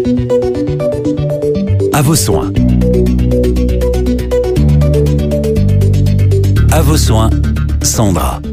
À vos soins. À vos soins, Sandra.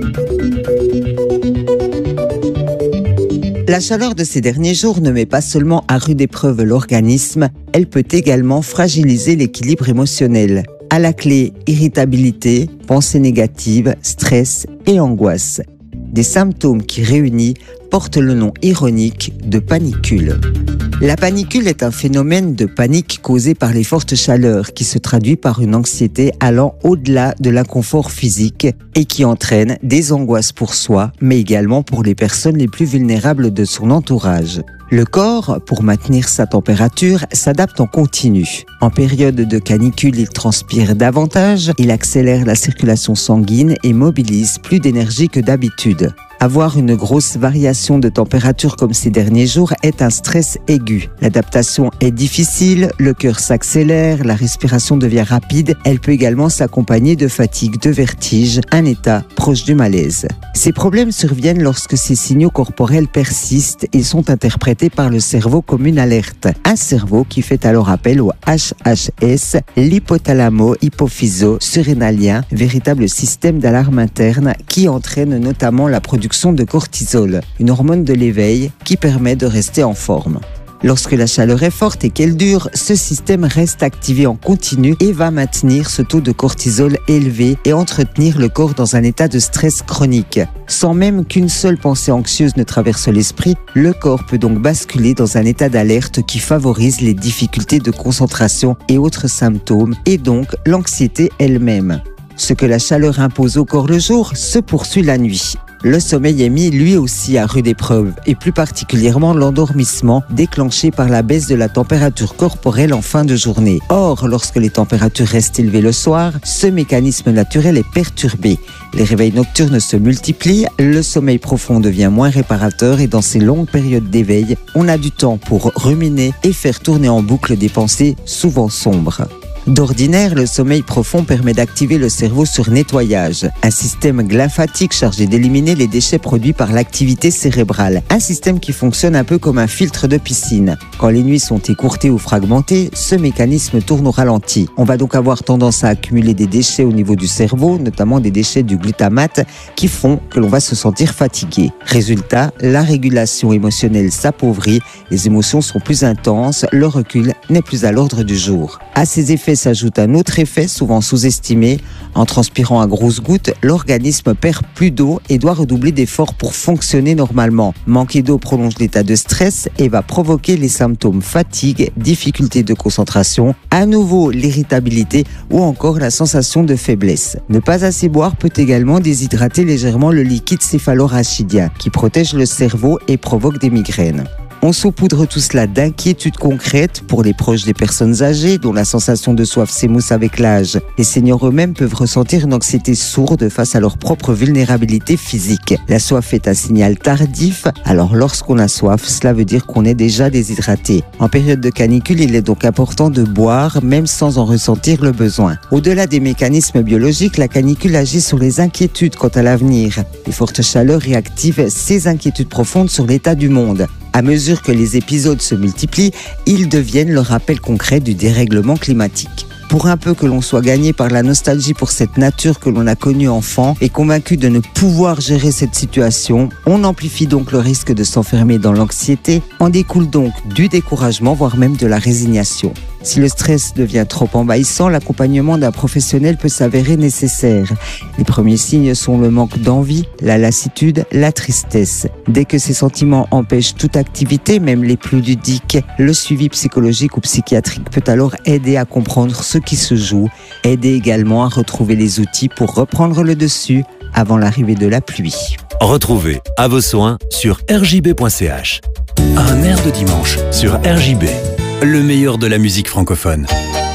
La chaleur de ces derniers jours ne met pas seulement à rude épreuve l'organisme, elle peut également fragiliser l'équilibre émotionnel. À la clé, irritabilité, pensées négatives, stress et angoisse. Des symptômes qui réunis portent le nom ironique de panicule. La panicule est un phénomène de panique causé par les fortes chaleurs qui se traduit par une anxiété allant au-delà de l'inconfort physique et qui entraîne des angoisses pour soi, mais également pour les personnes les plus vulnérables de son entourage. Le corps, pour maintenir sa température, s'adapte en continu. En période de canicule, il transpire davantage, il accélère la circulation sanguine et mobilise plus d'énergie que d'habitude. Avoir une grosse variation de température comme ces derniers jours est un stress aigu. L'adaptation est difficile, le cœur s'accélère, la respiration devient rapide. Elle peut également s'accompagner de fatigue, de vertige, un état proche du malaise. Ces problèmes surviennent lorsque ces signaux corporels persistent et sont interprétés par le cerveau comme une alerte. Un cerveau qui fait alors appel au HHS, l'hypothalamo-hypophyso-surrénalien, véritable système d'alarme interne qui entraîne notamment la production de cortisol, une hormone de l'éveil qui permet de rester en forme. Lorsque la chaleur est forte et qu'elle dure, ce système reste activé en continu et va maintenir ce taux de cortisol élevé et entretenir le corps dans un état de stress chronique. Sans même qu'une seule pensée anxieuse ne traverse l'esprit, le corps peut donc basculer dans un état d'alerte qui favorise les difficultés de concentration et autres symptômes, et donc l'anxiété elle-même. Ce que la chaleur impose au corps le jour se poursuit la nuit. Le sommeil est mis lui aussi à rude épreuve, et plus particulièrement l'endormissement déclenché par la baisse de la température corporelle en fin de journée. Or, lorsque les températures restent élevées le soir, ce mécanisme naturel est perturbé. Les réveils nocturnes se multiplient, le sommeil profond devient moins réparateur et dans ces longues périodes d'éveil, on a du temps pour ruminer et faire tourner en boucle des pensées souvent sombres. D'ordinaire, le sommeil profond permet d'activer le cerveau sur nettoyage, un système glymphatique chargé d'éliminer les déchets produits par l'activité cérébrale, un système qui fonctionne un peu comme un filtre de piscine. Quand les nuits sont écourtées ou fragmentées, ce mécanisme tourne au ralenti. On va donc avoir tendance à accumuler des déchets au niveau du cerveau, notamment des déchets du glutamate, qui font que l'on va se sentir fatigué. Résultat, la régulation émotionnelle s'appauvrit, les émotions sont plus intenses, le recul n'est plus à l'ordre du jour. À ces effets s'ajoute un autre effet souvent sous-estimé. En transpirant à grosses gouttes, l'organisme perd plus d'eau et doit redoubler d'efforts pour fonctionner normalement. Manquer d'eau prolonge l'état de stress et va provoquer les symptômes fatigue, difficulté de concentration, à nouveau l'irritabilité ou encore la sensation de faiblesse. Ne pas assez boire peut également déshydrater légèrement le liquide céphalorachidien qui protège le cerveau et provoque des migraines. On saupoudre tout cela d'inquiétudes concrètes pour les proches des personnes âgées dont la sensation de soif s'émousse avec l'âge. Les seniors eux-mêmes peuvent ressentir une anxiété sourde face à leur propre vulnérabilité physique. La soif est un signal tardif, alors lorsqu'on a soif, cela veut dire qu'on est déjà déshydraté. En période de canicule, il est donc important de boire, même sans en ressentir le besoin. Au-delà des mécanismes biologiques, la canicule agit sur les inquiétudes quant à l'avenir. Les fortes chaleurs réactivent ces inquiétudes profondes sur l'état du monde. À mesure que les épisodes se multiplient, ils deviennent le rappel concret du dérèglement climatique. Pour un peu que l'on soit gagné par la nostalgie pour cette nature que l'on a connue enfant et convaincu de ne pouvoir gérer cette situation, on amplifie donc le risque de s'enfermer dans l'anxiété, en découle donc du découragement, voire même de la résignation. Si le stress devient trop envahissant, l'accompagnement d'un professionnel peut s'avérer nécessaire. Les premiers signes sont le manque d'envie, la lassitude, la tristesse. Dès que ces sentiments empêchent toute activité, même les plus ludiques, le suivi psychologique ou psychiatrique peut alors aider à comprendre ce qui se joue, aider également à retrouver les outils pour reprendre le dessus avant l'arrivée de la pluie. Retrouvez À vos soins sur rjb.ch. Un air de dimanche sur RJB, le meilleur de la musique francophone.